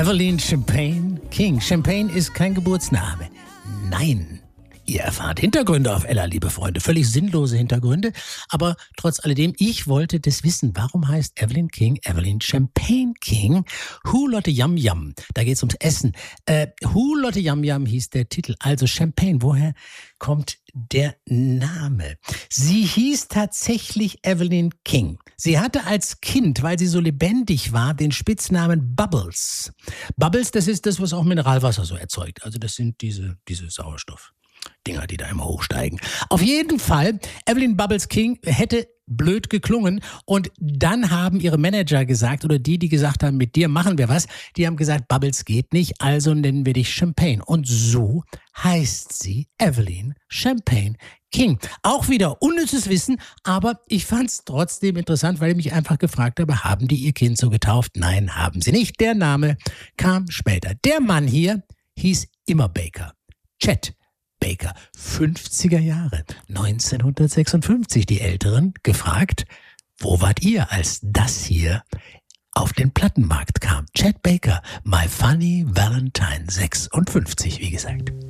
Evelyn Champagne King. Champagne ist kein Geburtsname. Nein. Ihr erfahrt Hintergründe auf Ella, liebe Freunde. Völlig sinnlose Hintergründe. Aber trotz alledem, ich wollte das wissen. Warum heißt Evelyn King Evelyn Champagne King? Hu Lotte Yum Yum. Da geht's ums Essen. Hu Lotte Yum Yum hieß der Titel. Also Champagne. Woher kommt der Name? Sie hieß tatsächlich Evelyn King. Sie hatte als Kind, weil sie so lebendig war, den Spitznamen Bubbles. Bubbles, das ist das, was auch Mineralwasser so erzeugt. Also das sind diese Sauerstoffdinger, die da immer hochsteigen. Auf jeden Fall, Evelyn Bubbles King hätte blöd geklungen. Und dann haben ihre Manager gesagt, oder die gesagt haben, mit dir machen wir was, die haben gesagt, Bubbles geht nicht, also nennen wir dich Champagne. Und so heißt sie Evelyn Champagne King. Auch wieder unnützes Wissen, aber ich fand es trotzdem interessant, weil ich mich einfach gefragt habe, haben die ihr Kind so getauft? Nein, haben sie nicht. Der Name kam später. Der Mann hier hieß immer Baker. Chet Baker, 50er Jahre, 1956, die Älteren gefragt, wo wart ihr, als das hier auf den Plattenmarkt kam? Chet Baker, My Funny Valentine, 56, wie gesagt.